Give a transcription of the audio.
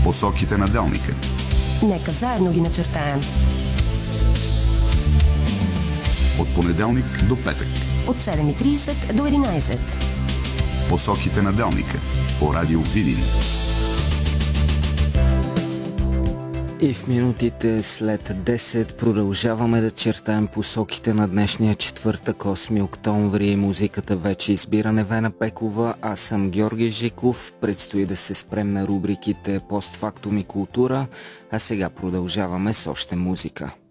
Посоките на Делника. Нека заедно ги начертаем. От понеделник до петък. От 7:30 до 11. Посоките на Делника. По радио Видин. И в минутите след 10 продължаваме да чертаем посоките на днешния четвъртък, 8 октомври. Музиката вече избира Невена Пекова. Аз съм Георги Жиков. Предстои да се спрем на рубриките постфактум и култура. А сега продължаваме с още музика.